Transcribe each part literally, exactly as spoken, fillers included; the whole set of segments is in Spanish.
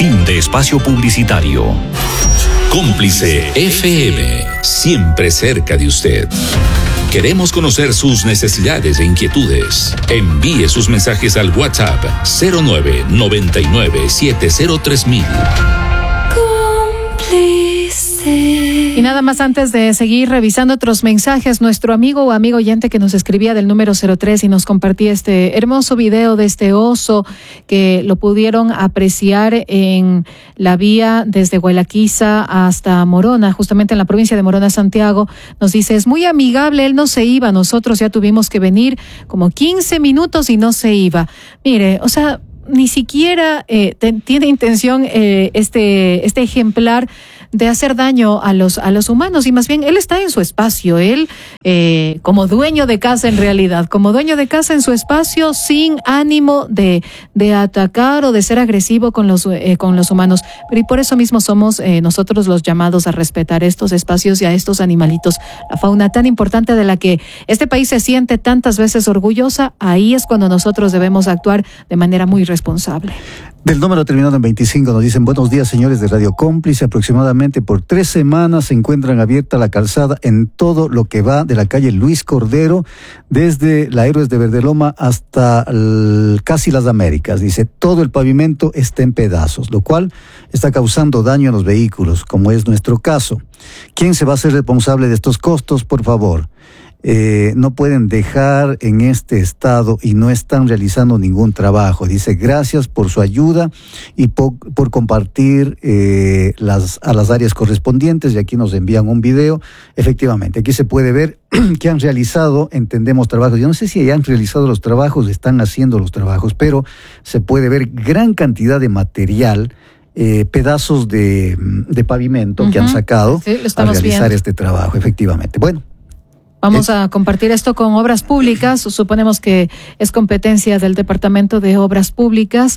Fin de espacio publicitario. Cómplice F M, siempre cerca de usted. Queremos conocer sus necesidades e inquietudes. Envíe sus mensajes al WhatsApp cero nueve noventa y nueve siete cero tres mil. Y nada más antes de seguir revisando otros mensajes, nuestro amigo o amigo oyente que nos escribía del número cero tres y nos compartía este hermoso video de este oso que lo pudieron apreciar en la vía desde Guaylaquiza hasta Morona, justamente en la provincia de Morona, Santiago. Nos dice, es muy amigable, él no se iba, nosotros ya tuvimos que venir como quince minutos y no se iba. Mire, o sea, ni siquiera eh, te, tiene intención eh, este, este ejemplar de hacer daño a los a los humanos, y más bien él está en su espacio, él eh, como dueño de casa en realidad, como dueño de casa en su espacio, sin ánimo de de atacar o de ser agresivo con los eh, con los humanos. Pero y por eso mismo somos eh, nosotros los llamados a respetar estos espacios y a estos animalitos, la fauna tan importante de la que este país se siente tantas veces orgullosa. Ahí es cuando nosotros debemos actuar de manera muy responsable. Del número terminado en veinticinco nos dicen, buenos días señores de Radio Cómplice, aproximadamente por tres semanas se encuentran abierta la calzada en todo lo que va de la calle Luis Cordero, desde la Héroes de Verdeloma hasta el, casi las Américas. Dice, todo el pavimento está en pedazos, lo cual está causando daño a los vehículos, como es nuestro caso. ¿Quién se va a hacer responsable de estos costos, por favor? Eh, no pueden dejar en este estado y no están realizando ningún trabajo. Dice, gracias por su ayuda y por, por compartir eh, las, a las áreas correspondientes, y aquí nos envían un video. Efectivamente, aquí se puede ver que han realizado, entendemos, trabajos. Yo no sé si ya han realizado los trabajos, están haciendo los trabajos, pero se puede ver gran cantidad de material, Eh, pedazos de, de pavimento uh-huh. que han sacado sí, a realizar viendo. este trabajo, efectivamente. Bueno. Vamos a compartir esto con Obras Públicas. Suponemos que es competencia del Departamento de Obras Públicas,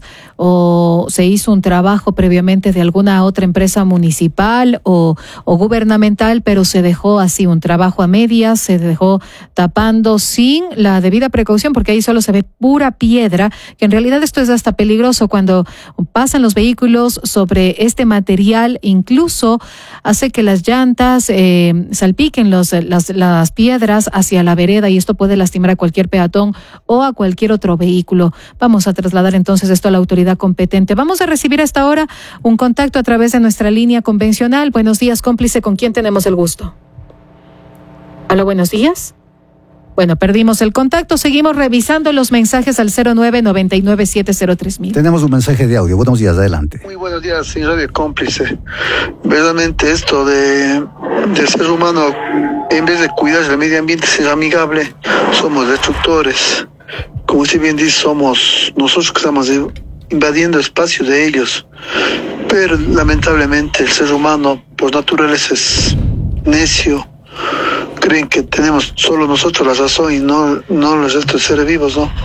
o se hizo un trabajo previamente de alguna otra empresa municipal o, o gubernamental, pero se dejó así un trabajo a medias, se dejó tapando sin la debida precaución, porque ahí solo se ve pura piedra, que en realidad esto es hasta peligroso cuando pasan los vehículos sobre este material, incluso hace que las llantas eh, salpiquen los, las, las piedras hacia la vereda, y esto puede lastimar a cualquier peatón o a cualquier otro vehículo. Vamos a trasladar entonces esto a la autoridad competente. Vamos a recibir hasta ahora un contacto a través de nuestra línea convencional. Buenos días, cómplice, ¿con quién tenemos el gusto? Aló, buenos días. Bueno, perdimos el contacto. Seguimos revisando los mensajes al cero nueve noventa y nueve siete cero tres mil. Tenemos un mensaje de audio. Buenos días, adelante. Muy buenos días, señor Radio Cómplice. Verdaderamente esto de, de ser humano, en vez de cuidar el medio ambiente, ser amigable, somos destructores. Como usted bien dice, somos nosotros que estamos invadiendo espacio de ellos. Pero lamentablemente el ser humano por naturaleza es necio. Creen que tenemos solo nosotros la razón y no, no los restos de seres vivos, ¿no?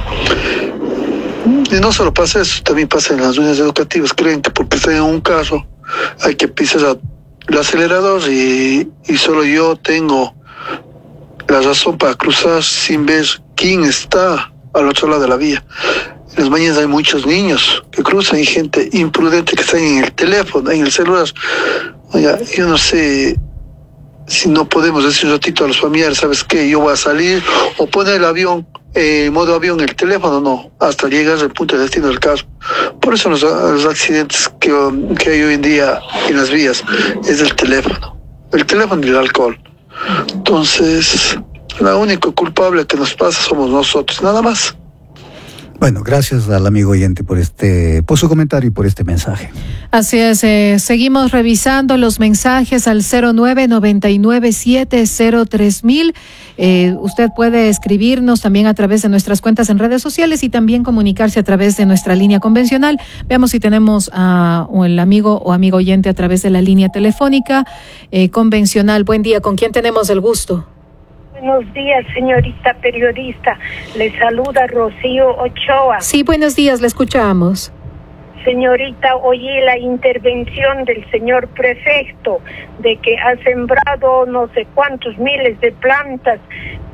Y no solo pasa eso, también pasa en las unidades educativas. Creen que porque están en un carro hay que pisar el acelerador y, y solo yo tengo la razón para cruzar sin ver quién está al otro lado de la vía. En las mañanas hay muchos niños que cruzan y gente imprudente que están en el teléfono, en el celular. Oiga, yo no sé si no podemos decir un ratito a los familiares, ¿sabes qué? Yo voy a salir, o poner el avión, en eh, modo avión, el teléfono, no, hasta llegar al punto de destino del carro. Por eso los, los accidentes que, que hay hoy en día en las vías es el teléfono, el teléfono y el alcohol. Entonces, la única culpable que nos pasa somos nosotros, nada más. Bueno, gracias al amigo oyente por este, por su comentario y por este mensaje. Así es, eh, seguimos revisando los mensajes al cero nueve noventa y nueve siete cero tres mil. Eh, usted puede escribirnos también a través de nuestras cuentas en redes sociales y también comunicarse a través de nuestra línea convencional. Veamos si tenemos a uh, el amigo o amigo oyente a través de la línea telefónica eh, convencional. Buen día, ¿con quién tenemos el gusto? Buenos días, señorita periodista. Le saluda Rocío Ochoa. Sí, buenos días, le escuchamos. Señorita, oí la intervención del señor prefecto de que ha sembrado no sé cuántos miles de plantas,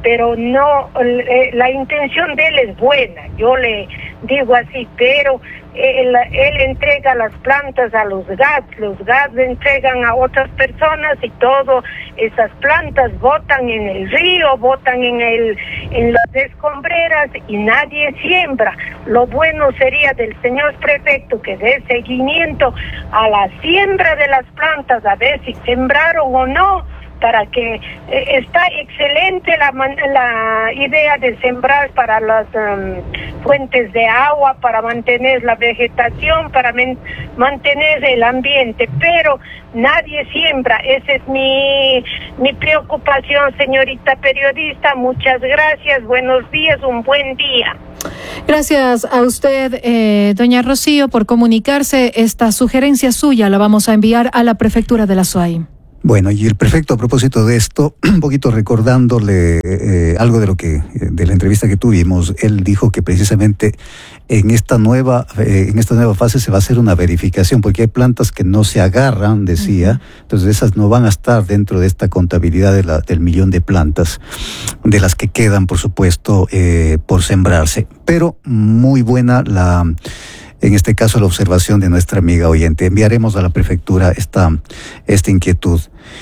pero no, eh, la intención de él es buena, yo le digo así, pero él, él entrega las plantas a los G A T, los G A T le entregan a otras personas y todo, esas plantas botan en el río, botan en el en las escombreras y nadie siembra. Lo bueno sería del señor prefecto que dé seguimiento a la siembra de las plantas, a ver si sembraron o no, para que eh, está excelente la, la idea de sembrar para las um, fuentes de agua, para mantener la vegetación, para men, mantener el ambiente, pero nadie siembra. Esa es mi, mi preocupación, señorita periodista. Muchas gracias, buenos días, un buen día. Gracias a usted, eh, doña Rocío, por comunicarse. Esta sugerencia suya la vamos a enviar a la prefectura de la SUAY. Bueno, y el prefecto, a propósito de esto, un poquito recordándole eh, algo de lo que, de la entrevista que tuvimos, él dijo que precisamente en esta nueva, eh, en esta nueva fase se va a hacer una verificación, porque hay plantas que no se agarran, decía, uh-huh. Entonces esas no van a estar dentro de esta contabilidad de la, del millón de plantas, de las que quedan, por supuesto, eh, por sembrarse. Pero muy buena la... En este caso, la observación de nuestra amiga oyente. Enviaremos a la prefectura esta, esta inquietud.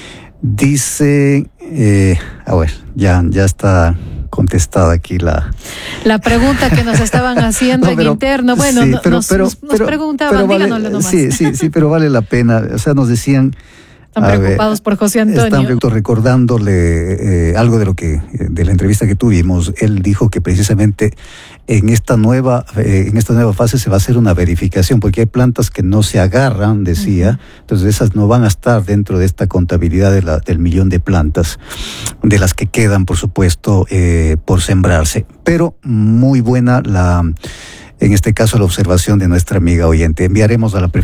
Dice, eh, a ver, ya, ya está contestada aquí la... La pregunta que nos estaban haciendo no, pero, en interno. Bueno, sí, pero, nos, pero, nos, nos pero, preguntaban, pero vale, díganoslo nomás. Sí, sí, sí, pero vale la pena. O sea, nos decían... Están preocupados ver, por José Antonio. Están recordándole eh, algo de lo que, de la entrevista que tuvimos. Él dijo que precisamente en esta nueva, eh, en esta nueva fase se va a hacer una verificación, porque hay plantas que no se agarran, decía. Uh-huh. Entonces esas no van a estar dentro de esta contabilidad de la, del millón de plantas, de las que quedan, por supuesto, eh, por sembrarse. Pero muy buena la, en este caso, la observación de nuestra amiga oyente. Enviaremos a la prefectura